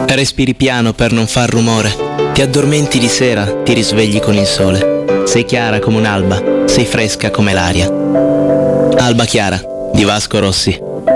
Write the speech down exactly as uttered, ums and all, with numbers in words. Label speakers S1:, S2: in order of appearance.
S1: Respiri piano per non far rumore. Ti addormenti di sera, ti risvegli con il sole. Sei chiara come un'alba, sei fresca come l'aria. Alba chiara, di Vasco Rossi.